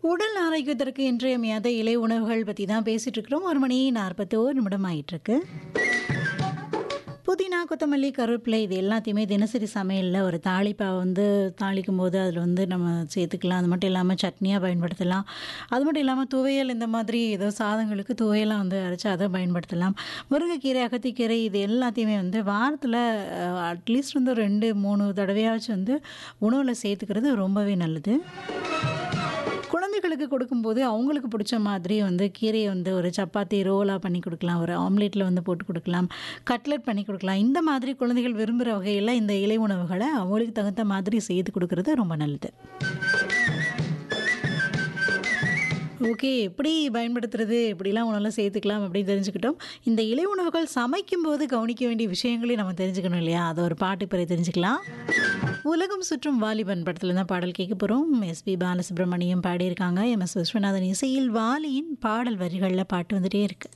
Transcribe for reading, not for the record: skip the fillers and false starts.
உடல் ஆரோக்கியத்திற்கு இன்றியமையாத இலை உணவுகள் பற்றி தான் பேசிட்டு இருக்கிறோம். 1:41 ஆயிட்டிருக்கு. புதினா, கொத்தமல்லி, கருவேப்பிலை இது எல்லாத்தையுமே தினசரி சமையலில் ஒரு தாளிப்பை தாளிக்கும் போது அதில் நம்ம சேர்த்துக்கலாம். அது மட்டும் இல்லாமல் சட்னியாக பயன்படுத்தலாம். அது மட்டும் இல்லாமல் துவையல் இந்த மாதிரி ஏதோ சாதங்களுக்கு துவையெல்லாம் அரைச்சி அதை பயன்படுத்தலாம். முருங்கைக்கீரை, அகத்திக்கீரை இது எல்லாத்தையுமே வாரத்தில் அட்லீஸ்ட் 2, 3 தடவையாச்சும் உணவில் சேர்த்துக்கிறது ரொம்பவே நல்லது. குழந்தைகளுக்கு கொடுக்கும்போது அவங்களுக்கு பிடிச்ச மாதிரி கீரையை ஒரு சப்பாத்தி ரோலாக பண்ணி கொடுக்கலாம், ஒரு ஆம்லேட்டில் போட்டு கொடுக்கலாம், கட்லெட் பண்ணி கொடுக்கலாம். இந்த மாதிரி குழந்தைகள் விரும்புகிற வகையில் இந்த இலை உணவுகளை அவங்களுக்கு தகுந்த மாதிரி செய்து கொடுக்கறது ரொம்ப நல்லது. ஓகே, எப்படி பயன்படுத்துறது, எப்படிலாம் உணவுலாம் சேர்த்துக்கலாம் அப்படின்னு தெரிஞ்சுக்கிட்டோம். இந்த இலை உணவுகள் சமைக்கும்போது கவனிக்க வேண்டிய விஷயங்களையும் நம்ம தெரிஞ்சுக்கணும் இல்லையா? அதை ஒரு பாட்டு பிறகு தெரிஞ்சுக்கலாம். உலகம் சுற்றும் வாலிபன் படத்தில் தான் பாடல் கேட்க போகிறோம். எஸ்பி பாலசுப்ரமணியம் பாடியிருக்காங்க. MS விஸ்வநாதன் இசையில் வாலியின் பாடல் வரிகளில் பாட்டு வந்துட்டே இருக்கு.